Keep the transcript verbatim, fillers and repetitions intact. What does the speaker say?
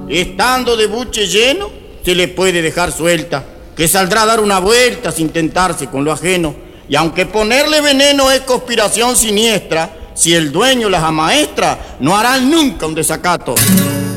estando de buche lleno, se le puede dejar suelta, que saldrá a dar una vuelta sin tentarse con lo ajeno. Y aunque ponerle veneno es conspiración siniestra, si el dueño las amaestra, no harán nunca un desacato.